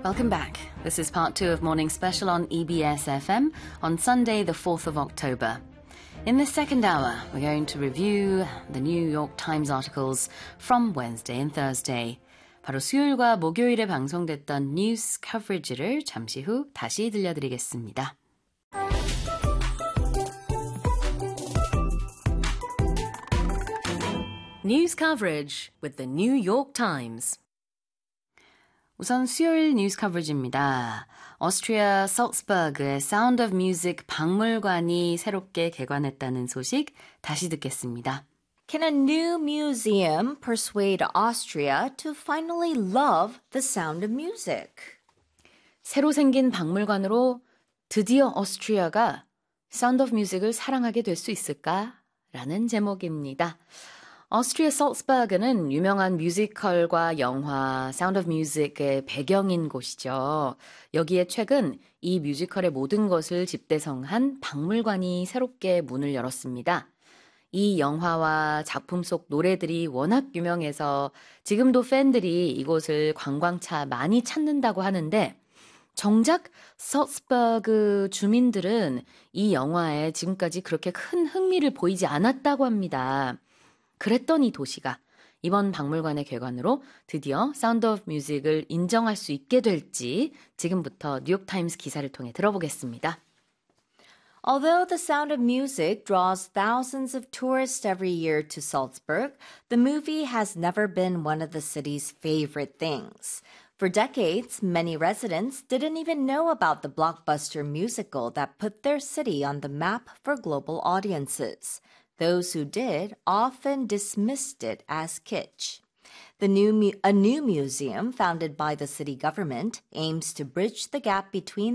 Welcome back. This is part 2 of Morning Special on EBS FM on Sunday, the 4th of October. In this second hour, we're going to review the New York Times articles from Wednesday and Thursday. 바로 수요일과 목요일에 방송됐던 뉴스 커버리지를 잠시 후 다시 들려드리겠습니다. News coverage with the New York Times. 우선 수요일 뉴스 커버리지입니다. 오스트리아 살츠버그의 Sound of Music 박물관이 새롭게 개관했다는 소식 다시 듣겠습니다. Can a new museum persuade Austria to finally love the sound of music? 새로 생긴 박물관으로 드디어 오스트리아가 Sound of Music을 사랑하게 될 수 있을까? 라는 제목입니다. 오스트리아 살츠버그는 유명한 뮤지컬과 영화 Sound of Music의 배경인 곳이죠. 여기에 최근 이 뮤지컬의 모든 것을 집대성한 박물관이 새롭게 문을 열었습니다. 이 영화와 작품 속 노래들이 워낙 유명해서 지금도 팬들이 이곳을 관광차 많이 찾는다고 하는데 정작 살츠버그 주민들은 이 영화에 지금까지 그렇게 큰 흥미를 보이지 않았다고 합니다. 그랬던 이 도시가 이번 박물관의 개관으로 드디어 사운드 오브 뮤직을 인정할 수 있게 될지 지금부터 뉴욕타임스 기사를 통해 들어보겠습니다. Although The Sound of Music draws thousands of tourists every year to Salzburg, the movie has never been one of the city's favorite things. For decades, many residents didn't even know about the blockbuster musical that put their city on the map for global audiences. Those who did often dismissed it as kitsch. A new museum founded by the city government aims to bridge the gap between